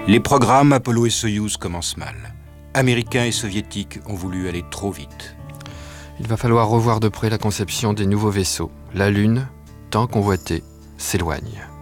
Les programmes Apollo et Soyouz commencent mal. Américains et soviétiques ont voulu aller trop vite. Il va falloir revoir de près la conception des nouveaux vaisseaux. La Lune, tant convoitée, s'éloigne.